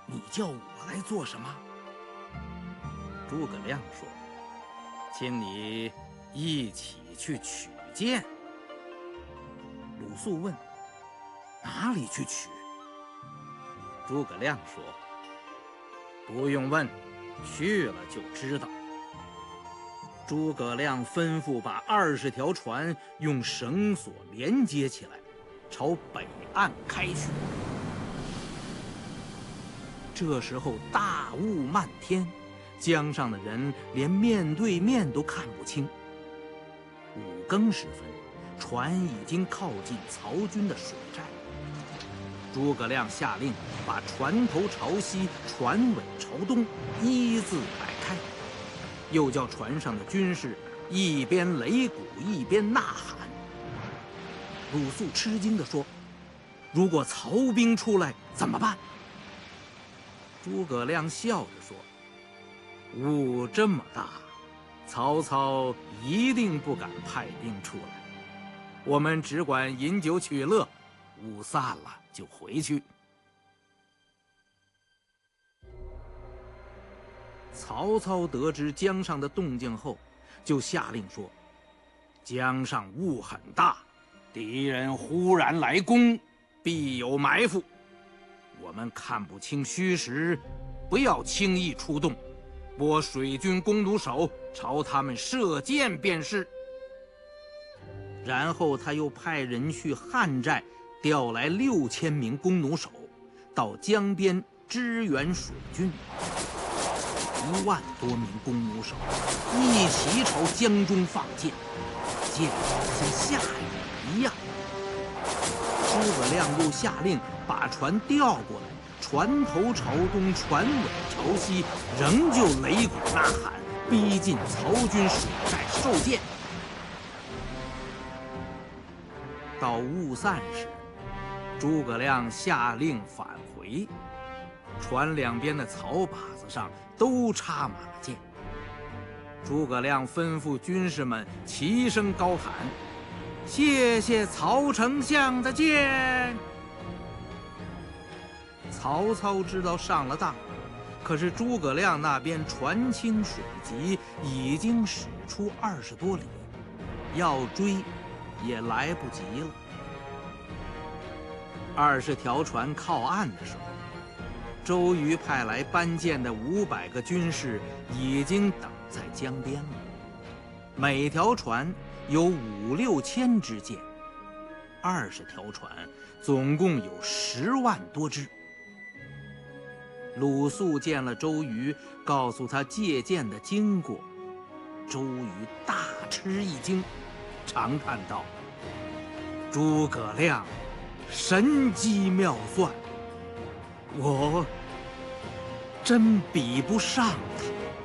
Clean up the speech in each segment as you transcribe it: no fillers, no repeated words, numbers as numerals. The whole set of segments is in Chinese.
你叫我来做什么？诸葛亮说：请你一起去取剑。鲁肃问：哪里去取？诸葛亮说：不用问，去了就知道。诸葛亮吩咐把20条船用绳索连接起来，朝北岸开去。这时候大雾漫天，江上的人连面对面都看不清。5更时分，船已经靠近曹军的水寨。诸葛亮下令把船头朝西，船尾朝东，一字摆开，又叫船上的军士一边擂鼓一边呐喊。鲁肃吃惊地说：如果曹兵出来怎么办？诸葛亮笑着说：雾这么大，曹操一定不敢派兵出来，我们只管饮酒取乐，雾散了就回去。曹操得知江上的动静后，就下令说：江上雾很大，敌人忽然来攻，必有埋伏，我们看不清虚实，不要轻易出动，拨水军弓弩手朝他们射箭便是。然后他又派人去汉寨调来6000名弓弩手，到江边支援水军。1万多名弓弩手一齐朝江中放箭，箭像下雨一样。诸葛亮又下令把船调过来，船头朝东，船尾朝西，仍旧擂鼓呐喊，逼近曹军水寨受箭。到雾散时，诸葛亮下令返回，船两边的草靶子上都插满了箭。诸葛亮吩咐军士们齐声高喊：谢谢曹丞相的箭！曹操知道上了当，可是诸葛亮那边船轻水急，已经驶出20多里，要追也来不及了。20条船靠岸的时候，周瑜派来搬箭的500个军士已经等在江边了。每条船有5、6千支箭，20条船总共有10万多支。鲁肃见了周瑜，告诉他借箭的经过。周瑜大吃一惊，长叹道：诸葛亮神机妙算，我真比不上他。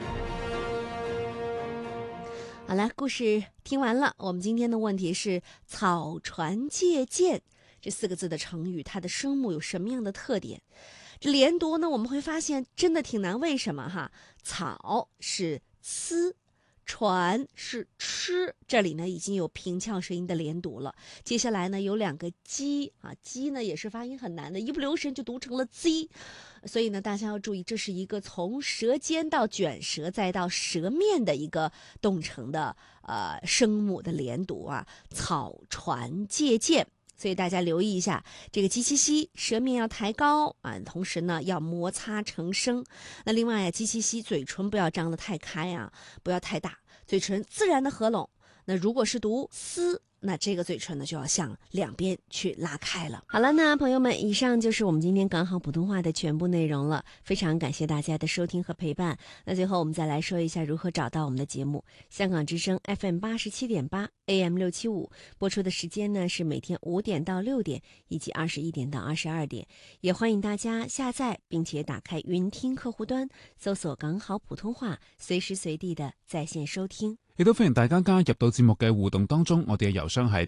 好了，故事听完了。我们今天的问题是草船借箭这4个字的成语，它的声母有什么样的特点？这连读呢，我们会发现真的挺难。为什么哈？草是呲，船是吃，这里呢已经有平翘舌音的连读了。接下来呢有2个鸡啊，鸡呢也是发音很难的，一不留神就读成了 z。所以呢大家要注意，这是一个从舌尖到卷舌再到舌面的一个动成的声母的连读啊，草船借箭。所以大家留意一下，这个鸡七西舌面要抬高啊，同时呢要摩擦成声。那另外呀，鸡七西嘴唇不要张得太开啊，不要太大，嘴唇自然的合拢。那如果是读丝，那这个嘴唇呢就要向两边去拉开了。好了，那朋友们，以上就是我们今天港好普通话的全部内容了，非常感谢大家的收听和陪伴。那最后我们再来说一下如何找到我们的节目。香港之声 FM 87.8 AM 675播出的时间呢是每天5点到6点以及21点到22点，也欢迎大家下载并且打开云听客户端，搜索港好普通話，隨時隨地的在線收聽。 亦都歡迎大家加入到節目嘅互動當中，我哋嘅郵箱係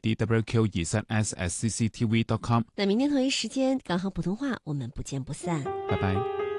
dwq23s@cctv.com。 那明天同一時間，港好普通話，我們不見不散。 拜拜。